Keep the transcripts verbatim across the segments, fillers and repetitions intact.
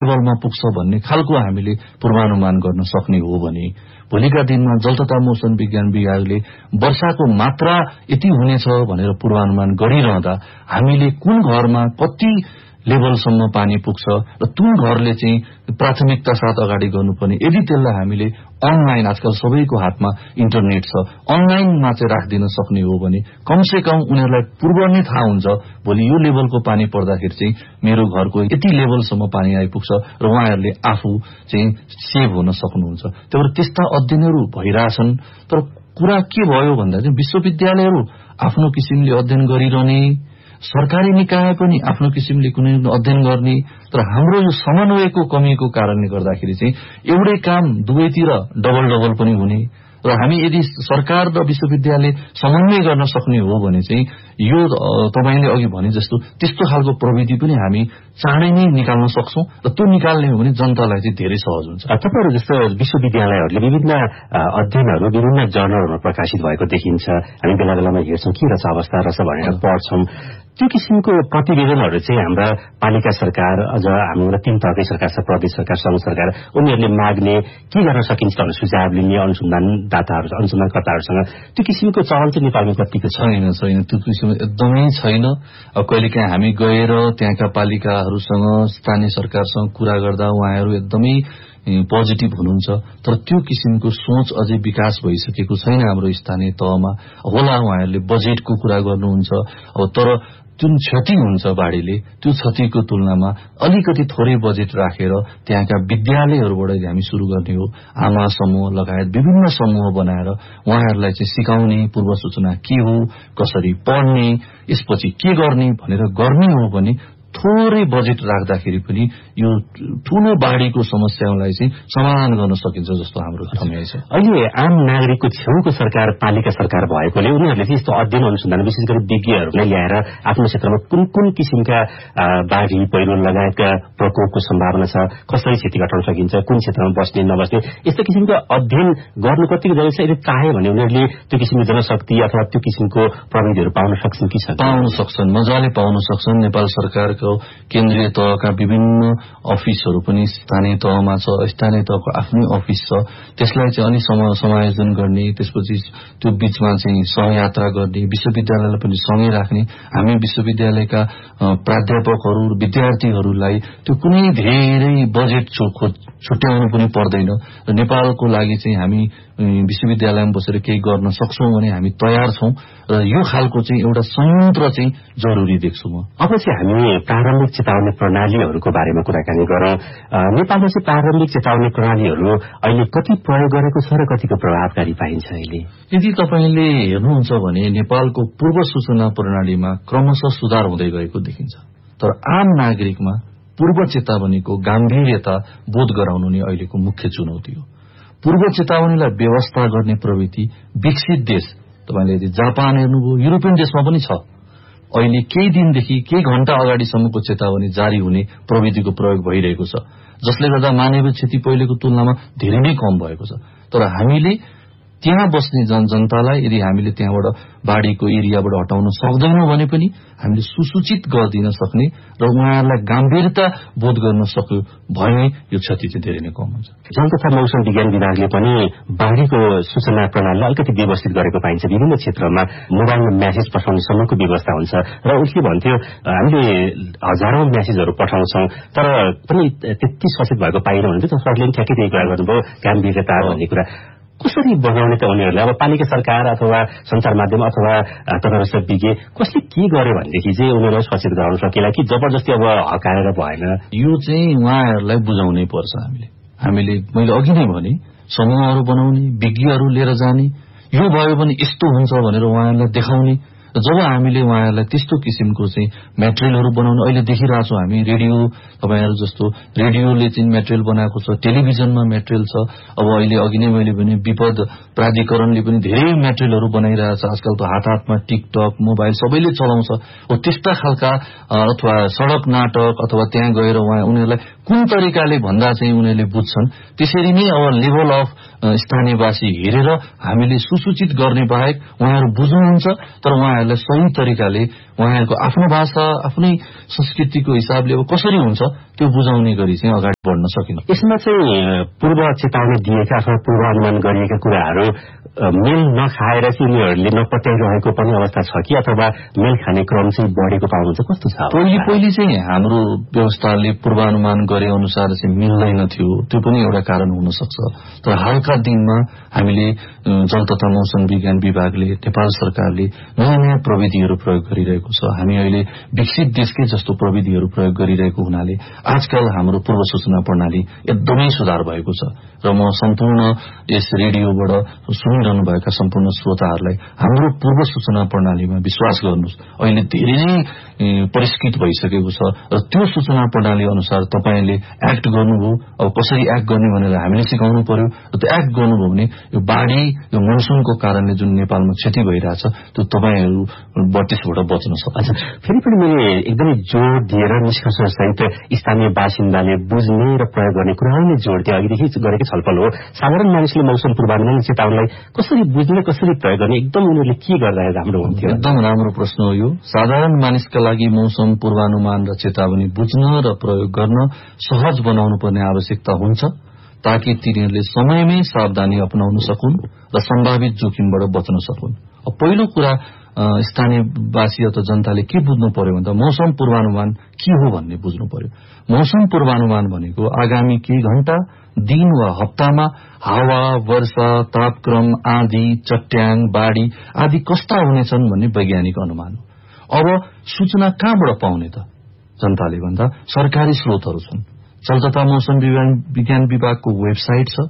लेभलमा पुग्छ भन्ने खालको हामीले पूर्वानुमान गर्न सक्ने हो भने भोलिका दिनमा जल तथा मौसम विज्ञान विभागले वर्षाको मात्रा यति हुनेछ भनेर पूर्वानुमान गरिरहँदा हामीले कुन घरमा कति लेभलसम्म पानी पुग्छ र कुन घरले चाहिँ प्राथमिकता साथ अगाडि गर्नुपर्ने, यदि त्यसलाई हामीले अनलाइन, आजकल सबैको हातमा इन्टरनेट छ, अनलाइनमा चाहिँ राखिदिन सक्ने हो भने कमसे कम उनीहरूलाई पूर्व नै थाहा हुन्छ भोलि यो लेभलको पानी पर्दाखेरि चाहिँ मेरो घरको यति लेभलसम्म पानी आइपुग्छ र उहाँहरूले आफू चाहिँ सेभ हुन सक्नुहुन्छ। त्यही भएर त्यस्ता अध्ययनहरू भइरहेछन्। तर कुरा के भयो भन्दा चाहिँ विश्वविद्यालयहरू आफ्नो किसिमले अध्ययन गरिरहने, सरकारी निकाय पनि आफ्नो किसिमले कुनै अध्ययन गर्ने, तर हाम्रो यो समन्वयको कमीको कारणले गर्दाखेरि चाहिँ एउटै काम दुवैतिर डबल डबल पनि हुने र हामी यदि सरकार र विश्वविद्यालय समन्वय गर्न सक्ने हो भने चाहिँ यो तपाईले अघि भने जस्तो त्यस्तो खालको प्रविधि पनि हामी चाँडै नै निकाल्न सक्छौं र त्यो निकाल्ने हो भने जनतालाई चाहिँ धेरै सहज हुन्छ। तपाईहरु जस्तो विश्वविद्यालयहरूले विभिन्न अध्ययनहरू विभिन्न जर्नलहरूमा प्रकाशित भएको देखिन्छ। हामी बेला बेलामा हेर्छौं के रहेछ अवस्था रहेछ भनेर पढ्छौं। त्यो किसिमको प्रतिवेदनहरू चाहिँ हाम्रा पालिका सरकार, अझ हाम्रो तीन तहकै सरकार छ, प्रदेश सरकार, संघ सरकार, उनीहरूले माग्ने के गर्न सकिन्छ भनेर सुझाव लिने अनुसन्धानदाताहरू, अनुसन्धानकर्ताहरूसँग त्यो किसिमको चलन चाहिँ नेपालमा कतिको छैन छैन त्यो किसिम एकदमै छैन। अब कहिलेकाहीँ हामी गएर त्यहाँका पालिकाहरूसँग, स्थानीय सरकारसँग कुरा गर्दा उहाँहरू एकदमै पोजिटिभ हुनुहुन्छ, तर त्यो किसिमको सोच अझै विकास भइसकेको छैन हाम्रो स्थानीय तहमा। होला उहाँहरूले बजेटको कुरा गर्नुहुन्छ, अब तर जुन क्षति हुन्छ बाढीले त्यो क्षतिको तुलनामा अलिकति थोरै बजेट राखेर त्यहाँका विद्यालयहरूबाट हामी सुरु गर्ने हो। आमा समूह लगायत विभिन्न समूह बनाएर उहाँहरूलाई चाहिँ सिकाउने, पूर्व सूचना के हो, कसरी पढ्ने, यसपछि के गर्ने भनेर गर्ने हो भने थोरै बजेट राख्दाखेरि पनि यो ठूलो बाढीको समस्यालाई चाहिँ समाधान गर्न सकिन्छ जस्तो हाम्रो ठम्याइ छ। अहिले आम नागरिकको छेउको सरकार पालिका सरकार भएकोले उनीहरूले चाहिँ यस्तो अध्ययन अनुसन्धान विशेष गरी विज्ञहरूलाई ल्याएर आफ्नो क्षेत्रमा कुन कुन किसिमका बाढी पहिरो लगायतका प्रकोपको सम्भावना छ, कसरी क्षति घटाउन सकिन्छ, कुन क्षेत्रमा बस्ने नबस्ने, यस्तो किसिमको अध्ययन गर्नु कतिको जरुरी छ। यदि चाहे भने उनीहरूले त्यो किसिमको जनशक्ति अथवा त्यो किसिमको प्रविधिहरू पाउन सक्छन् कि पाउन सक्छन्, मजाले पाउन सक्छन्। नेपाल सरकारको केन्द्रीय तहका विभिन्न अफिसहरू पनि स्थानीय तहमा छ, स्थानीय तहको आफ्नै अफिस छ, त्यसलाई चाहिँ अलि समायोजन गर्ने, त्यसपछि त्यो बीचमा चाहिँ सहयात्रा गर्ने, विश्वविद्यालयलाई पनि सँगै राख्ने। हामी विश्वविद्यालयका प्राध्यापकहरू, विद्यार्थीहरूलाई त्यो कुनै धेरै बजेट छुट्याउनु पनि पर्दैन र नेपालको लागि चाहिँ हामी विश्वविद्यालयमा बसेर केही गर्न सक्छौं भने हामी तयार छौं र यो खालको चाहिँ एउटा संयन्त्र चाहिँ जरुरी देख्छु म। अब चाहिँ हामी प्रारम्भिक चेतावनी प्रणालीहरूको बारेमा कुराकानी गरौं। नेपालमा चाहिँ प्रारम्भिक चेतावनी प्रणालीहरू अहिले कति प्रयोग गरेको छ र कतिको प्रभावकारी पाइन्छ अहिले? यदि तपाईले हेर्नुहुन्छ भने नेपालको पूर्व सूचना प्रणालीमा क्रमशः सुधार हुँदै गएको देखिन्छ, तर आम नागरिकमा पूर्व चेतावनीको गाम्भीर्यता बोध गराउनु नै अहिलेको मुख्य चुनौती हो। पूर्व चेतावनीलाई व्यवस्था गर्ने प्रवृत्ति विकसित देश, तपाईले यदि जापान हेर्नुभयो, युरोपियन देशमा पनि छ। अहिले केही दिनदेखि केही घण्टा अगाडिसम्मको चेतावनी जारी हुने प्रविधिको प्रयोग भइरहेको छ, जसले गर्दा मानवीय क्षति पहिलेको तुलनामा धेरै नै कम भएको छ। तर हामीले त्यहाँ बस्ने जन जनतालाई यदि हामीले त्यहाँबाट बाढीको एरियाबाट हटाउन सक्दैनौं भने पनि हामीले सुसूचित गरिदिन सक्ने र उहाँहरूलाई गम्भीरता बोध गर्न सक्यो भने यो क्षति चाहिँ धेरै नै कम हुन्छ। जल तथा मौसम विज्ञान विभागले पनि बाढीको सूचना प्रणालीलाई अलिकति व्यवस्थित गरेको पाइन्छ। विभिन्न क्षेत्रमा मोबाइलमा म्यासेज पठाउनेसम्मको व्यवस्था हुन्छ र उसले भन्थ्यो हामीले हजारौं म्यासेजहरू पठाउँछौं तर पनि त्यति सचेत भएको पाइनौं भने त सरले ठ्याक्कै त्यही कुरा गर्नुभयो, गम्भीरता भन्ने कुरा कसरी बनाउने त उनीहरूले? अब पालिका सरकार अथवा संचार माध्यम अथवा तटस्थ विज्ञ कसले के गर्यो भनेदेखि चाहिँ उनीहरूलाई सचेत गराउन सकिएला कि जबरजस्ती अब हकाएर भएन? यो चाहिँ उहाँहरूलाई बुझाउनै पर्छ। हामीले हामीले मैले अघि नै भने समूहहरू बनाउने, विज्ञहरू लिएर जाने, यो भयो भने यस्तो हुन्छ भनेर उहाँहरूलाई देखाउने। जब हामीले उहाँहरूलाई त्यस्तो किसिमको चाहिँ मेटेरियलहरू बनाउनु अहिले देखिरहेछौँ हामी, रेडियो तपाईहरु जस्तो रेडियोले चाहिँ मेटेरियल बनाएको छ, टेलिभिजनमा मेटेरियल छ। अब अहिले अघि नै मैले भने विपद प्राधिकरणले पनि धेरै मेटेरियलहरू बनाइरहेछ। आजकल त हात हातमा टिकटक, मोबाइल सबैले चलाउँछ। हो त्यस्ता खालका अथवा सडक नाटक अथवा त्यहाँ गएर उहाँ उनीहरूलाई कुन तरिकाले भन्दा चाहिँ उनीहरूले बुझ्छन्, त्यसरी नै अब लेभल अफ स्थानीयवासी हेरेर हामीले सुसूचित गर्ने बाहेक उहाँहरू बुझ्नुहुन्छ, तर उहाँहरूलाई सही तरिकाले उहाँहरूको आफ्नो भाषा आफ्नै संस्कृतिको हिसाबले अब कसरी हुन्छ त्यो बुझाउने गरी चाहिँ अगाडि बढ्न सकिन्छ। यसमा चाहिँ पूर्व चेतावनी दिएका अथवा पूर्वानुमान गरिएका कुराहरू मेल नखाएर चाहिँ उनीहरूले नपत्याइरहेको पनि अवस्था छ कि अथवा मेल खाने क्रम चाहिँ बढेको पाउनुहुन्छ? कस्तो छ? पहिले पहिले चाहिँ हाम्रो व्यवस्थाले पूर्वानुमान गरे अनुसार चाहिँ मिल्दैन थियो, त्यो पनि एउटा कारण हुन सक्छ। तर हालका दिनमा हामीले जल तथा मौसम विज्ञान विभागले, नेपाल सरकारले नयाँ नयाँ प्रविधिहरू प्रयोग गरिरहेको छ। हामी अहिले विकसित देशकै जस्तो प्रविधिहरू प्रयोग गरिरहेको हुनाले आजकल हाम्रो पूर्व सूचना प्रणाली एकदमै सुधार भएको छ र म सम्पूर्ण यस रेडियोबाट सुनिरहनु भएका सम्पूर्ण श्रोताहरूलाई हाम्रो पूर्व सूचना प्रणालीमा विश्वास गर्नुहोस्। अहिले धेरै नै परिष्कृत भइसकेको छ र त्यो सूचना प्रणाली अनुसार तपाईले एक्ट गर्नुभयो। अब कसरी एक्ट गर्ने भनेर हामीले सिकाउनु पर्यो र त्यो एक्ट गर्नुभयो भने यो बाढी यो मनसुनको कारणले जुन नेपालमा क्षति भइरहेछ त्यो तपाईहरुबाट त्यसबाट बच्न सक्छ। फेरि पनि मैले एकदमै जोड दिएर निष्कर्ष सहित स्थानीय बासिन्दाले बुझ्ने र प्रयोग गर्ने कुरालाई जोड दिए अघिदेखि गरेको छलफल हो। साधारण मानिसले मौसम पूर्वानुमान चेतावनीलाई कसरी बुझ्ने कसरी प्रयोग गर्ने एकदम उनीहरूले के गर्दा राम्रो हुन्थ्यो? एकदम राम्रो प्रश्न हो यो। साधारण मानिसका लागि मौसम पूर्वानुमान र चेतावनी बुझ्न र प्रयोग गर्न सहज बनाउनु पर्ने आवश्यकता हुन्छ ताकि तिनीहरूले समयमै सावधानी अपनाउन सकुन् र सम्भावित जोखिमबाट बच्न सकुन्। अब पहिलो कुरा स्थानीयवासी अथवा जनताले के बुझ्नु पर्यो भन्दा मौसम पूर्वानुमान के हो भन्ने बुझ्नु पर्यो। मौसम पूर्वानुमान भनेको आगामी केही घण्टा, दिन वा हप्तामा हावा, वर्षा, तापक्रम, आँधी, चट्याङ, बाढी आदि कस्ता हुनेछन् भन्ने वैज्ञानिक अनुमान हो। अब सूचना कहाँबाट पाउने त जनताले भन्दा सरकारी स्रोतहरू छन्। जल तथा मौसम विज्ञान विभागको वेबसाइट छ,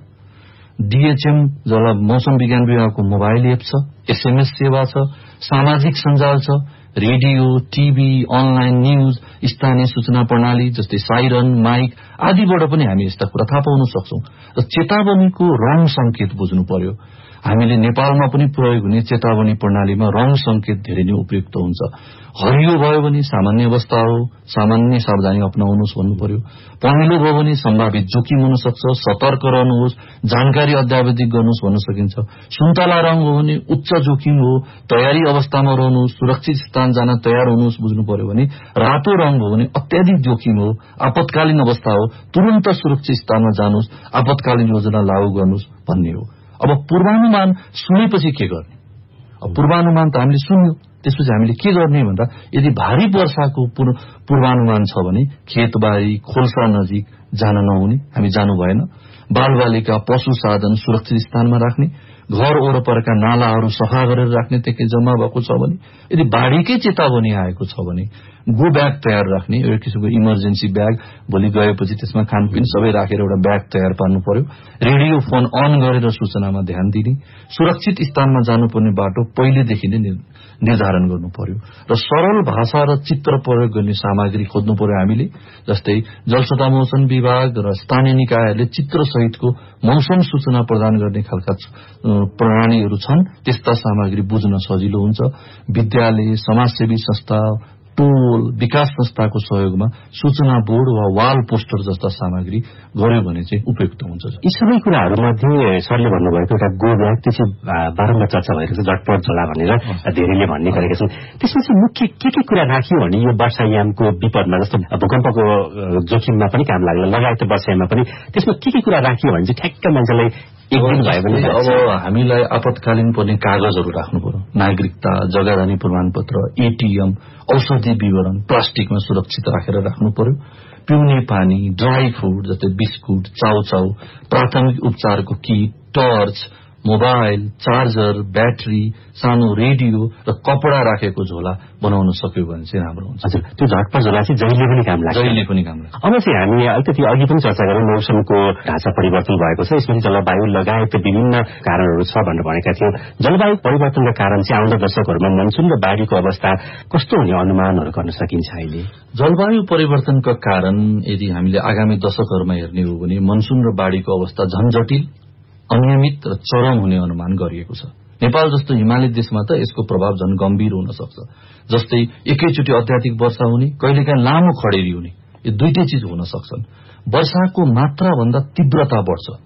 डीएचएम जल मौसम विज्ञान विभागको मोबाइल एप छ, एसएमएस सेवा छ, सामाजिक सञ्जाल छ, रेडियो, टीभी, अनलाइन न्यूज, स्थानीय सूचना प्रणाली जस्तै साइरन, माइक आदिबाट पनि हामी यस्ता कुरा थाहा पाउन सक्छौं। र चेतावनीको रङ संकेत बुझ्नु पर्यो। हामीले नेपालमा पनि प्रयोग हुने चेतावनी प्रणालीमा रङ संकेत धेरै नै उपयुक्त हुन्छ। हरियो भयो भने सामान्य अवस्था हो, सामान्य सावधानी अपनाउनुहोस् भन्नु पर्यो। पहेँलो भयो भने सम्भावित जोखिम हुन सक्छ, सतर्क रहनुहोस्, जानकारी अद्यावधिक गर्नुहोस् भन्न सकिन्छ। सुन्तला रङ हो भने उच्च जोखिम हो, तयारी अवस्थामा रहनुहोस्, सुरक्षित स्थान जान तयार हुनुहोस् बुझ्नु पर्यो भने। रातो रङ हो भने अत्याधिक जोखिम हो, आपतकालीन अवस्था हो, तुरन्त सुरक्षित स्थानमा जानुहोस्, आपतकालीन योजना लागू गर्नुहोस् भन्ने हो। अब पूर्वानुमान सुनेपछि के गर्ने? अब पूर्वानुमान त हामीले सुन्यौं, त्यसपछि हामीले के गर्ने भन्दा यदि भारी वर्षाको पूर्वानुमान छ भने खेतबारी, खोल्सा नजिक जान नहुने, हामी जानु भएन। बालबालिका, पशु साधन सुरक्षित स्थानमा राख्ने, घर वरपरका नालाहरू सफा गरेर राख्ने, त्यही जम्मा भएको छ भने। यदि बाढीकै चेतावनी आएको छ भने गो ब्याग तयार राख्ने, एउटा किसिमको इमर्जेन्सी ब्याग, भोलि गएपछि त्यसमा खानपिन सबै राखेर एउटा ब्याग तयार पार्नु पर्यो। रेडियो फोन अन गरेर सूचनामा ध्यान दिने, सुरक्षित स्थानमा जानुपर्ने बाटो पहिलेदेखि नै निर्धारण गर्नु पर्यो र सरल भाषा र चित्र प्रयोग गर्ने सामग्री खोज्नु पर्यो हामीले। जस्तै जल तथा मौसम विभाग र स्थानीय निकायहरूले चित्र सहितको मौसम सूचना प्रदान गर्ने खालका प्रणालीहरू छन्, त्यस्ता सामग्री बुझ्न सजिलो हुन्छ। विद्यालय, समाजसेवी संस्था, टोल, विकास संस्थाको सहयोगमा सूचना बोर्ड वा वाल पोस्टर जस्ता सामग्री गर्यो भने चाहिँ उपयुक्त हुन्छ। यी सबै कुराहरूमध्ये सरले भन्नुभएको एउटा गो ब्याग त्यो चाहिँ बारम्बार चर्चा भइरहेको छ, झटपट झोला भनेर धेरैले भन्ने गरेका छन्। त्यसमा चाहिँ मुख्य के के कुरा राखियो भने यो वर्षायामको विपदमा जस्तो भूकम्पको जोखिममा पनि काम लाग्ला, लगायत वर्षायाममा पनि त्यसमा के के कुरा राखियो भने चाहिँ ठ्याक्क मान्छेलाई एक दिन भयो भने अब हामीलाई आपतकालीन पर्ने कागजहरू राख्नु पर्यो। नागरिकता, जग्गाधनी प्रमाणपत्र, एटीएम, औषधि विवरण प्लास्टिकमा सुरक्षित राखेर राख्नु पर्यो। पिउने पानी, ड्राई फूड जस्तै बिस्कुट, चाउचाउ, प्राथमिक उपचारको किट, टर्च, मोबाइल, चार्जर, ब्याट्री, सानो रेडियो र कपडा राखेको झोला बनाउन सक्यो भने चाहिँ राम्रो हुन्छ। हजुर, त्यो झटपट झोला चाहिँ जहिले पनि काम लाग्छ। जहिले पनि काम लाग्छ। अब चाहिँ हामी अलिकति अघि पनि चर्चा गऱ्यौँ मौसमको ढाँचा परिवर्तन भएको छ, यसमा जलवायु लगायत विभिन्न कारणहरू छ भनेर भनेका थियौँ। जलवायु परिवर्तनका कारण चाहिँ आउँदो दशकहरूमा मनसुन र बाढीको अवस्था कस्तो हुने अनुमानहरू गर्न सकिन्छ अहिले? जलवायु परिवर्तनका कारण यदि हामीले आगामी दशकहरूमा हेर्ने हो भने मनसुन र बाढीको अवस्था झन जटिल, अनियमित र चरम हुने अनुमान गरिएको छ। नेपाल जस्तो हिमाली देशमा त यसको प्रभाव झन गम्भीर हुन सक्छ। जस्तै एकैचोटि अत्याधिक वर्षा हुने, कहिलेकाहीँ लामो खडेरी हुने, यो दुईटै चीज हुन सक्छन्। वर्षाको मात्रा भन्दा तीव्रता बढ्छ।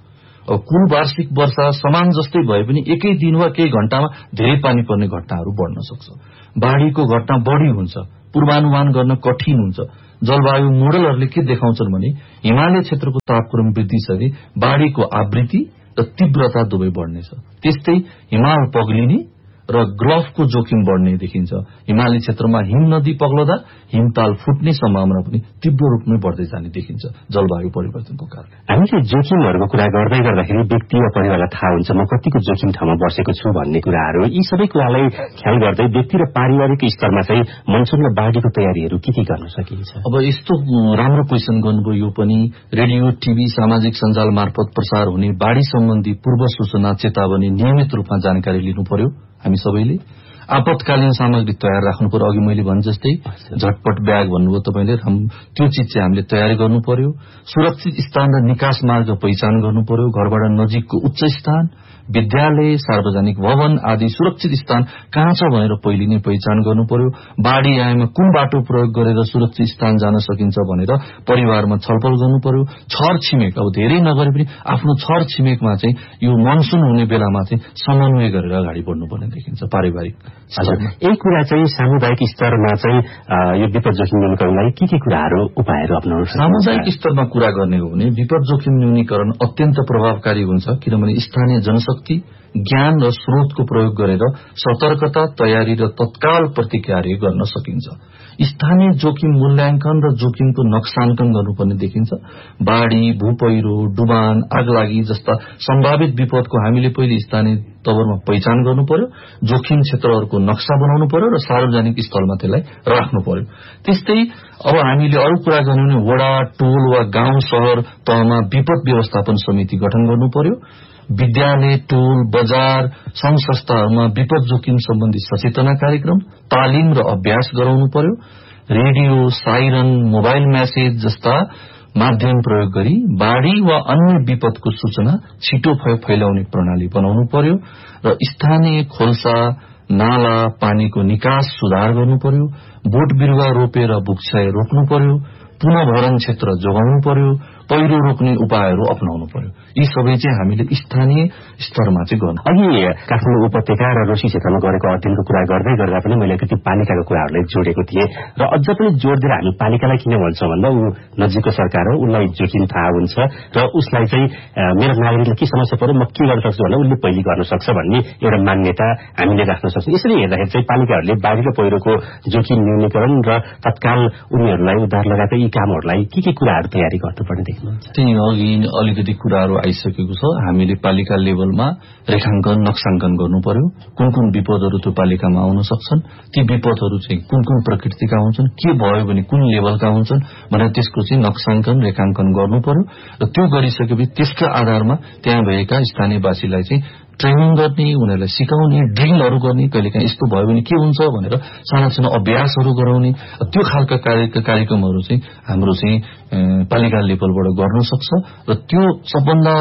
अब कुल वार्षिक वर्षा समान जस्तै भए पनि एकै दिन वा केही घण्टामा धेरै पानी पर्ने घटनाहरू बढ्न सक्छ। बाढीको घटना बढी हुन्छ, पूर्वानुमान गर्न कठिन हुन्छ। जलवायु मोडलहरूले के देखाउँछन् भने हिमालय क्षेत्रको तापक्रम वृद्धिसँगै बाढीको आवृत्ति र तीव्रता दुवै बढ्नेछ। त्यस्तै हिमाल पग्लिने र ग्लफको जोखिम बढ्ने देखिन्छ। हिमाली क्षेत्रमा हिम नदी पग्लदा हिमताल फुट्ने सम्भावना पनि तीव्र रूपमै बढ्दै जाने देखिन्छ जलवायु परिवर्तनको कारण। हामीले जोखिमहरूको कुरा गर्दै गर्दाखेरि व्यक्ति वा परिवारलाई थाहा हुन्छ म कतिको जोखिम ठाउँमा बसेको छु भन्ने कुराहरू। यी सबै कुरालाई ख्याल गर्दै व्यक्ति र पारिवारिक स्तरमा चाहिँ मनसुन र बाढीको तयारीहरू के के गर्न सकिन्छ? अब यस्तो राम्रो क्वेसन गर्नुभयो। यो पनि रेडियो, टिभी, सामाजिक सञ्जाल मार्फत प्रसार हुने बाढी सम्बन्धी पूर्व सूचना, चेतावनी नियमित रूपमा जानकारी लिनु पर्यो। हामी सबैले आपतकालीन सामग्री तयार राख्नु पर्यो। अघि मैले भने जस्तै झटपट ब्याग भन्नुभयो तपाईले, त्यो चिज चाहिँ हामीले तयारी गर्नु पर्यो। सुरक्षित स्थान र निकास मार्ग पहिचान गर्नु पर्यो। घरबाट नजिकको उच्च स्थान, विद्यालय, सार्वजनिक भवन आदि सुरक्षित स्थान कहाँ छ भनेर पहिले नै पहिचान गर्नु पर्यो। बाढी आएमा कुन बाटो प्रयोग गरेर सुरक्षित स्थान जान सकिन्छ भनेर परिवारमा छलफल गर्नु पर्यो। छर छिमेक, अब धेरै नगरे पनि आफ्नो छर छिमेकमा चाहिँ यो मनसुन हुने बेलामा चाहिँ समन्वय गरेर अगाडि बढ्नुपर्ने देखिन्छ पारिवारिक स्तरमा। यही कुरा चाहिँ सामुदायिक स्तरमा चाहिँ यो विपद जोखिम न्यूनीकरणको लागि के के कुराहरू उपायहरू अपनाउनु सक्छ? सामुदायिक स्तरमा कुरा गर्ने हो भने विपद जोखिम न्यूनीकरण अत्यन्त प्रभावकारी हुन्छ, किनभने स्थानीय जनशक्ति, ज्ञान र स्रोतको प्रयोग गरेर सतर्कता, तयारी र तत्काल प्रतिक्रिया गर्न सकिन्छ। स्थानीय जोखिम मूल्याङ्कन र जोखिमको नक्साङ्कन गर्नुपर्ने देखिन्छ। बाढी, भूपहिरो, डुबान, आगलागी जस्ता सम्भावित विपदको हामीले पहिले स्थानीय तवरमा पहिचान गर्नु पर्यो, जोखिम क्षेत्रहरूको नक्सा बनाउनु पर्यो र सार्वजनिक स्थलमा त्यसलाई राख्नु पर्यो। त्यस्तै अब हामीले अरू कुरा गर्नु भने वडा, टोल वा गाउँ शहर तहमा विपद व्यवस्थापन समिति गठन गर्नु पर्यो। विद्यालय, टोल, बजार, संघ संस्थाहरूमा विपद जोखिम सम्बन्धी सचेतना कार्यक्रम, तालिम र अभ्यास गराउनु पर्यो। रेडियो, साइरन, मोबाइल म्यासेज जस्ता माध्यम प्रयोग गरी बाढी वा अन्य विपदको सूचना छिटो फैलाउने प्रणाली बनाउनु पर्यो र स्थानीय खोल्सा, नाला, पानीको निकास सुधार गर्नु पर्यो। बोट बिरुवा रोपेर भूक्षय रोक्नु पर्यो। पुनः भरण क्षेत्र जोगाउनु पर्यो। पहिरो रोक्ने उपायहरू अपनाउनु पर्यो। यी सबै चाहिँ हामीले स्थानीय स्तरमा चाहिँ गर्नु। अघि काठमाडौँ उपत्यका र रोसी क्षेत्रमा गरेको अध्ययनको कुरा गर्दै गर्दा पनि मैले अलिकति पालिकाको कुराहरूलाई जोडेको थिएँ र अझ पनि जोड दिएर हामी पालिकालाई किन भन्छौँ भन्दा ऊ नजिकको सरकार हो, उसलाई जोखिम थाहा हुन्छ र उसलाई चाहिँ मेरो नागरिकले के समस्या पर्यो म के गर्न सक्छु भन्दा उसले पहिले गर्न सक्छ भन्ने एउटा मान्यता हामीले राख्न सक्छौँ। यसरी हेर्दाखेरि चाहिँ पालिकाहरूले बाढी र पहिरोको जोखिम न्यूनीकरण र तत्काल उनीहरूलाई उद्धार लगाएका यी कामहरूलाई के के कुराहरू तयारी गर्नुपर्ने देखिन्छ? त्यही अघि अलिकति कुराहरू आइसकेको छ। हामीले पालिका लेभलमा रेखाङ्कन, नक्साङ्कन गर्नु पर्यो। कुन कुन विपदहरू त्यो पालिकामा आउन सक्छन्, ती विपदहरू चाहिँ कुन कुन प्रकृतिका हुन्छन्, के भयो भने कुन लेभलका हुन्छन् भनेर त्यसको चाहिँ नक्साङ्कन, रेखाङ्कन गर्नु पर्यो र त्यो गरिसकेपछि त्यसका आधारमा त्यहाँ भएका स्थानीयवासीलाई चाहिँ ट्रेनिङ गर्ने, उनीहरूलाई सिकाउने, ड्रिलहरू गर्ने, कहिलेकाहीँ यस्तो भयो भने के हुन्छ भनेर साना साना अभ्यासहरू गराउने, त्यो खालका कार्यक्रमहरू चाहिँ हाम्रो चाहिँ पालिका लेभलबाट गर्न सक्छ र त्यो सबभन्दा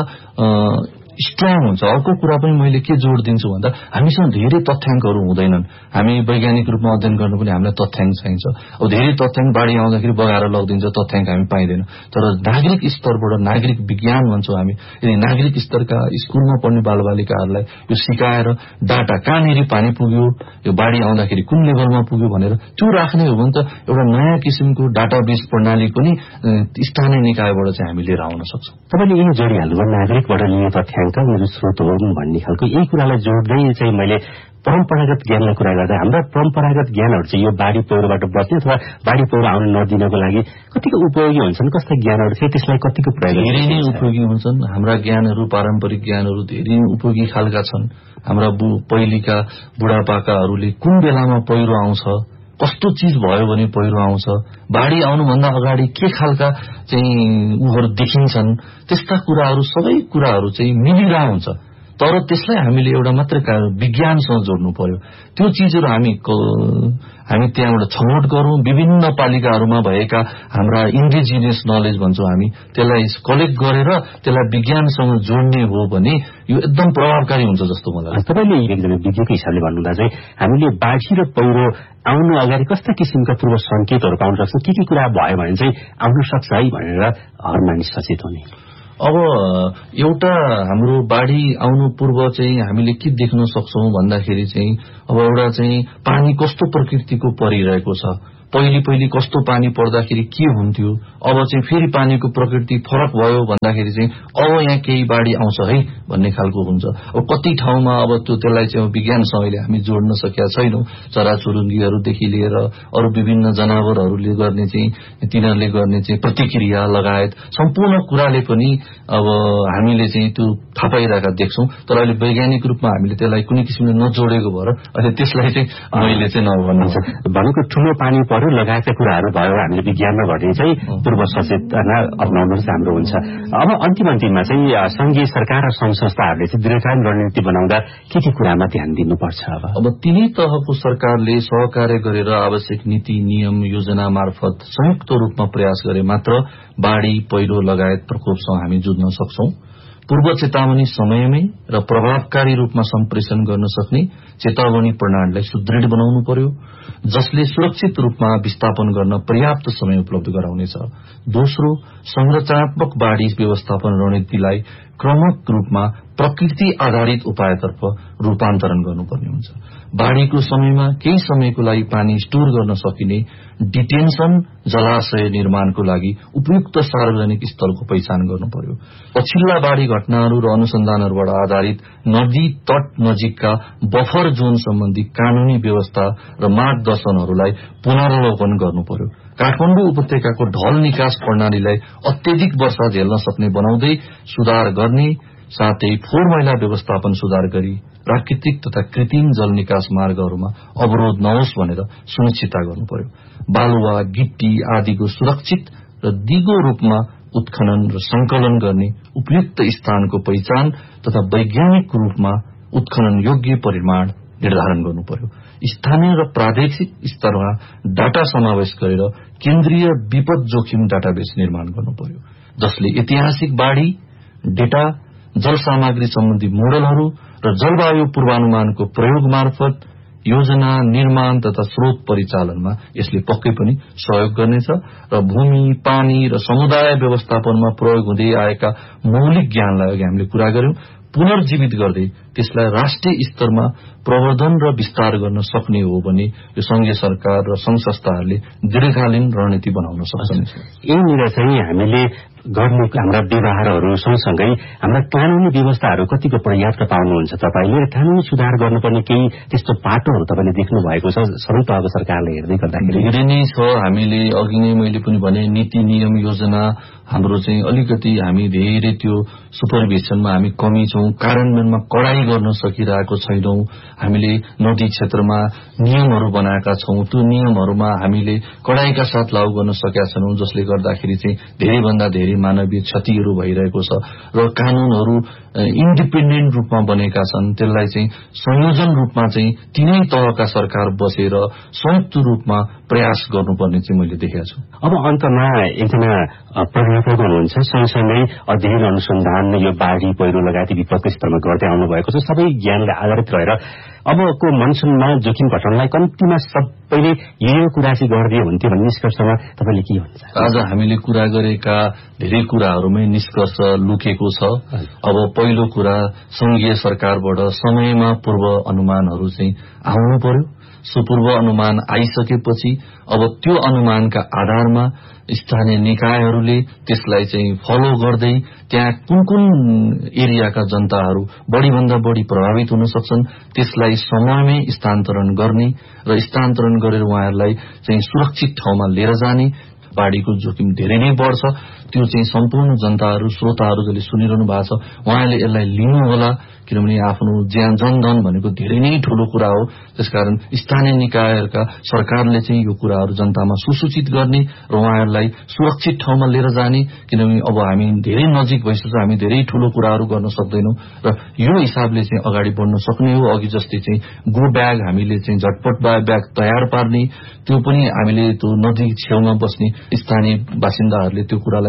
स्ट्रङ हुन्छ। अर्को कुरा पनि मैले के जोड दिन्छु भन्दा हामीसँग धेरै तथ्याङ्कहरू हुँदैनन्। हामी वैज्ञानिक रूपमा अध्ययन गर्नु पनि हामीलाई तथ्याङ्क चाहिन्छ। अब धेरै तथ्याङ्क बाढी आउँदाखेरि बगाएर लगिदिन्छ, तथ्याङ्क हामी पाइँदैन। तर नागरिक स्तरबाट नागरिक विज्ञान भन्छौँ हामी, यदि नागरिक स्तरका स्कुलमा पढ्ने बालबालिकाहरूलाई यो सिकाएर डाटा कहाँनिर पानी पुग्यो, यो बाढी आउँदाखेरि कुन लेभलमा पुग्यो भनेर त्यो राख्ने हो भने त एउटा नयाँ किसिमको डाटाबेस प्रणाली पनि स्थानीय निकायबाट चाहिँ हामी लिएर आउन सक्छौँ। तपाईँले यही जोडिहाल्नुभयो नागरिकबाट लिने तथ्याङ्क मेरो स्रोत हो भन्ने खालको यही कुरालाई जोड्दै चाहिँ मैले परम्परागत ज्ञानलाई कुरा गर्दा हाम्रा परम्परागत ज्ञानहरू चाहिँ यो बाढी पहिरोबाट बच्ने अथवा बाढी पहिरो आउन नदिनको लागि कतिको उपयोगी हुन्छन्, कस्ता ज्ञानहरू थिए, त्यसलाई कतिको प्रयोग धेरै नै उपयोगी हुन्छन्। हाम्रा ज्ञानहरू, पारम्परिक ज्ञानहरू धेरै उपयोगी खालका छन्। हाम्रा पहिलेका बुढापाकाहरूले कुन बेलामा पहिरो आउँछ, कस्तो चिज भयो भने पहिरो आउँछ, बाढी आउनुभन्दा अगाडि के खालका चाहिँ उहरू देखिन्छन्, त्यस्ता कुराहरू सबै कुराहरू चाहिँ मिलिरह हुन्छ। तर त्यसलाई हामीले एउटा मात्र विज्ञानसँग जोड्नु पर्यो। त्यो चिजहरू हामी हामी त्यहाँबाट छनौट गरौँ। विभिन्न पालिकाहरूमा भएका हाम्रा इन्डिजिनियस नलेज भन्छौँ हामी, त्यसलाई कलेक्ट गरेर त्यसलाई विज्ञानसँग जोड्ने हो भने यो एकदम प्रभावकारी हुन्छ जस्तो मलाई लाग्छ। तपाईँले एकजना विज्ञको हिसाबले भन्नुहुँदा चाहिँ हामीले बाढी र पहिरो आउनु अगाडि कस्ता किसिमका पूर्व संकेतहरू पाउन सक्छौँ, के के कुरा भयो भने चाहिँ आउन सक्छ है भनेर हर मानिस सचेत हुने? अब एउटा हाम्रो बाढी आउनु पूर्व चाहिँ हामीले के देख्न सक्छौं भन्दाखेरि चाहिँ अब एउटा चाहिँ पानी कस्तो प्रकृतिको परिरहेको छ, पहिले पहिले कस्तो पानी पर्दाखेरि के हुन्थ्यो, अब चाहिँ फेरि पानीको प्रकृति फरक भयो भन्दाखेरि चाहिँ अब यहाँ केही बाढी आउँछ है भन्ने खालको हुन्छ। अब कति ठाउँमा अब त्यो त्यसलाई चाहिँ विज्ञानसँगले हामी जोड्न सकेका छैनौं। चराचुरुङ्गीहरूदेखि लिएर अरू विभिन्न जनावरहरूले गर्ने चाहिँ तिनीहरूले गर्ने चाहिँ प्रतिक्रिया लगायत सम्पूर्ण कुराले पनि अब हामीले चाहिँ त्यो थाहा पाइरहेका देख्छौं। तर अहिले वैज्ञानिक रूपमा हामीले त्यसलाई कुनै किसिमले नजोडेको भएर अहिले त्यसलाई चाहिँ मैले चाहिँ नभन्छ भनेको ठूलो पानी पर्यो लगायतका कुराहरू भयो हामीले विज्ञानमा भने चाहिँ पूर्व सचेतना अपनाउनु हाम्रो हुन्छ। अब अन्तिम अन्तिममा चाहिँ संघीय सरकार र संघ संस्थाहरूले चाहिँ दीर्घकालीन रणनीति बनाउँदा के के कुरामा ध्यान दिनुपर्छ? अब अब तिनै तहको सरकारले सहकार्य गरेर आवश्यक नीति नियम योजना मार्फत संयुक्त रूपमा प्रयास गरे मात्र बाढ़ी पहिरो लगायत प्रकोपसँग हामी जुझ्न सक्छौं। पूर्व चेतावनी समयमै र प्रभावकारी रूपमा सम्प्रेषण गर्न सक्ने चेतावनी प्रणालीलाई सुदृढ बनाउनु पर्यो, जसले सुरक्षित रूपमा विस्थापन गर्न पर्याप्त समय उपलब्ध गराउनेछ। दोस्रो, संरचनात्मक बाढ़ी व्यवस्थापन रणनीतिलाई क्रमिक रूपमा प्रकृति आधारित उपायतर्फ रूपान्तरण गर्नुपर्ने हुन्छ। बाढ़ीको समयमा केही समयको लागि पानी स्टोर गर्न सकिने डिटेन्सन जलाशय निर्माणको लागि उपयुक्त सार्वजनिक स्थलको पहिचान गर्नु पर्यो। पछिल्ला बाढ़ी घटनाहरू र अनुसन्धानहरूबाट आधारित नदी तट नजिकका बफर जोन सम्बन्धी कानूनी व्यवस्था र मार्गदर्शनहरूलाई पुनरावलोकन गर्नु पर्यो। काठमाडौँ उपत्यकाको ढल निकास प्रणालीलाई अत्यधिक वर्षा झेल्न सक्ने बनाउँदै सुधार गर्ने साथै फोहोर मैला व्यवस्थापन सुधार गरी प्राकृतिक तथा कृत्रिम जल निकास मार्गहरूमा अवरोध नहोस् भनेर सुनिश्चितता गर्नु पर्यो। बालुवा गिट्टी आदिको सुरक्षित र दिगो रूपमा उत्खनन र संकलन गर्ने उपयुक्त स्थानको पहिचान तथा वैज्ञानिक रूपमा उत्खनन योग्य परिमाण निर्धारण गर्नु पर्यो। स्थानीय र प्रादेशिक स्तरमा डाटा समावेश गरेर केन्द्रीय विपद जोखिम डाटाबेस निर्माण गर्नु पर्यो, जसले ऐतिहासिक बाढ़ी डेटा, जल सामग्री सम्बन्धी मोडलहरू र जलवायु पूर्वानुमानको प्रयोग मार्फत योजना निर्माण तथा स्रोत परिचालनमा यसले पक्कै पनि सहयोग गर्नेछ र भूमि पानी र समुदाय व्यवस्थापनमा प्रयोग हुँदै आएका मौलिक ज्ञानलाई अघि हामीले कुरा गर्यौं पुनर्जीवित गर्दै त्यसलाई राष्ट्रिय स्तरमा प्रवर्धन र विस्तार गर्न सक्ने हो भने यो संघीय सरकार र संघ संस्थाहरूले दीर्घकालीन रणनीति बनाउन सक्छन्। यहीँनिर चाहिँ हामीले गर्ने हाम्रा व्यवहारहरू सँगसँगै हाम्रा कानूनी व्यवस्थाहरू कतिको पर्याप्त पाउनुहुन्छ तपाईँले? कानूनी सुधार गर्नुपर्ने केही त्यस्तो पाटोहरू तपाईँले देख्नु भएको छ सबै तहको सरकारले हेर्दै गर्दाखेरि? धेरै नै छ। हामीले अघि नै मैले पनि भने नीति नियम योजना हाम्रो चाहिँ अलिकति हामी धेरै त्यो सुपरभिजनमा हामी कमी छौं, कार्यान्वयनमा कडाई गर्न सकिरहेको छैनौं। हामीले नदी क्षेत्रमा नियमहरू बनाएका छौं, त्यो नियमहरूमा हामीले कडाईका साथ लागू गर्न सकेका छैनौं, जसले गर्दाखेरि चाहिँ धेरैभन्दा धेरै मानवीय क्षतिहरू भइरहेको छ र कानूनहरू इन्डिपेन्डेन्ट रूपमा बनेका छन्। त्यसलाई चाहिँ संयोजन रूपमा चाहिँ तीनै तहका सरकार बसेर संयुक्त रूपमा प्रयास गर्नुपर्ने चाहिँ मैले देखेको छु। अब अन्तमा एकजना प्रवक्ता हुनुहुन्छ, सँगसँगै अध्ययन अनुसन्धान यो बाढ़ी पहिरो लगायत विपदको स्तरमा गर्दै आउनु भएको छ, सबै ज्ञानले आधारित रहेर अबको मनसुनमा जोखिम घटाउनलाई कम्तीमा सबैले यो कुरा चाहिँ गरिदियो हुन्थ्यो भन्ने निष्कर्षमा तपाईँले के भन्छ? आज हामीले कुरा गरेका धेरै कुराहरूमै निष्कर्ष लुकेको छ। अब पहिलो कुरा संघीय सरकारबाट समयमा पूर्व अनुमानहरू चाहिँ आउनु पर्यो। सुपूर्व अनुमान आइसकेपछि अब त्यो अनुमानका आधारमा स्थानीय निकायहरूले त्यसलाई चाहिँ फलो गर्दै त्यहाँ कुन कुन एरियाका जनताहरू बढ़ीभन्दा बढ़ी प्रभावित हुन सक्छन् त्यसलाई समयमै स्थानान्तरण गर्ने र स्थानान्तरण गरेर उहाँहरूलाई चाहिँ सुरक्षित ठाउँमा लिएर जाने। बाढ़ीको जोखिम धेरै नै बढ्छ, त्यो चाहिँ सम्पूर्ण जनताहरू श्रोताहरू जसले सुनिरहनु भएको छ उहाँले यसलाई लिनुहोला, किनभने आफ्नो ज्यान जनधन भनेको धेरै नै ठूलो कुरा हो। त्यसकारण स्थानीय निकायहरूका सरकारले चाहिँ यो कुराहरू जनतामा सुसूचित गर्ने र उहाँहरूलाई सुरक्षित ठाउँमा लिएर जाने, किनभने अब हामी धेरै नजिक भइसक्छ, हामी धेरै ठूलो कुराहरू गर्न सक्दैनौं र यो हिसाबले चाहिँ अगाडि बढ्न सक्ने हो। अघि जस्तै चाहिँ गो ब्याग हामीले चाहिँ झटपट ब्याग तयार पार्ने, त्यो पनि हामीले त्यो नदी छेउमा बस्ने स्थानीय बासिन्दाहरूले त्यो कुरालाई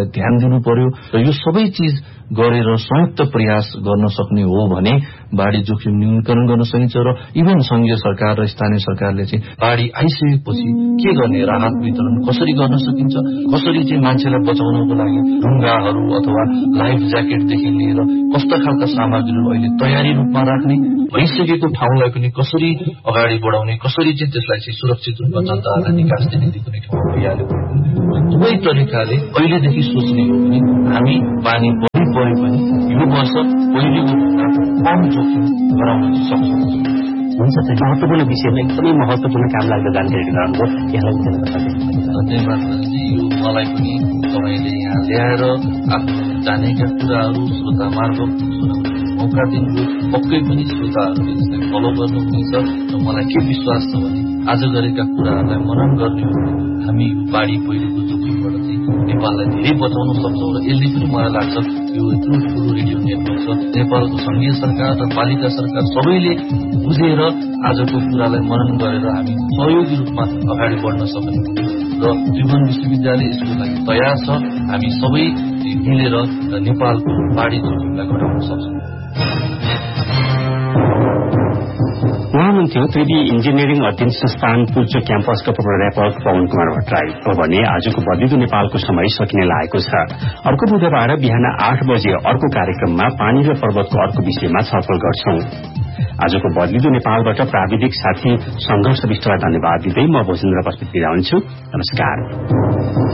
ध्यान दिनु पर्यो र यो सबै चीज गरेर संयुक्त प्रयास गर्न सक्ने हो भने बाढ़ी जोखिम न्यूनीकरण गर्न सकिन्छ र इभन संघीय सरकार र स्थानीय सरकारले चाहिँ बाढ़ी आइसकेपछि के गर्ने राहत वितरण कसरी गर्न सकिन्छ, कसरी चाहिँ मान्छेलाई बचाउनको लागि ढुङ्गाहरू अथवा लाइफ ज्याकेटदेखि लिएर कस्ता खालका सामग्रीहरू अहिले तयारी रूपमा राख्ने, भइसकेको ठाउँलाई पनि कसरी अगाडि बढाउने, कसरी चाहिँ त्यसलाई चाहिँ सुरक्षित रूपमा जनतालाई निकास दिने कुनै ठाउँ भइहाल्यो। दुवै तरिकाले अहिलेदेखि सोच्ने हो भने हामी पानी बढी परे पनि यो वर्ष पहिलेको भन्दा कम जोखिम गराउन सक्छौँ। हुन्छ, महत्वपूर्ण विषयमा एकदमै महत्वपूर्ण काम लाग्दो जानकारी दिनुभयो। यसलाई धन्यवाद। यो मलाई पनि तपाईँले यहाँ ल्याएर आफ्नो जानेका कुराहरू श्रोता मार्फत मौका दिनुभयो। पक्कै पनि श्रोताहरूले यसलाई फलो गर्नुहुनेछ र मलाई के विश्वास छ भने आज गरेका कुराहरूलाई मनन गर्ने हो भने हामी यो बाढ़ी पहिरोको जोखिमबाट चाहिँ नेपाललाई धेरै बचाउन सक्छौँ र यसले पनि मलाई लाग्छ यो यत्रो ठुलो रेडियो नेटवर्क छ, नेपालको संघीय सरकार र पालिका सरकार सबैले बुझेर आजको कुरालाई मनन गरेर हामी सहयोगी रूपमा अगाडि बढ्न सक्ने र त्रिभुवन विश्वविद्यालय यसको लागि तयार छ। हामी सबै मिलेर नेपालको बाढ़ी जोखिमलाई घटाउन सक्छौँ। उहाँ हुनुहुन्थ्यो त्रिवी इन्जिनियरिङ अध्ययन संस्थान पुल्चोक क्याम्पसका प्राध्यापक पवन कुमार भट्टराई। हो भने आजको बदलिदो नेपालको समय सकिने लागेको छ। अर्को बुधबार बिहान आठ बजे अर्को कार्यक्रममा पानी र पर्वतको अर्को विषयमा छलफल गर्छौं। आजको बदलिदो नेपालबाट प्राविधिक साथी संघर्ष विष्टलाई धन्यवाद दिँदै म भोजेन्द्र बस्नेत बिदा हुन्छु। नमस्कार।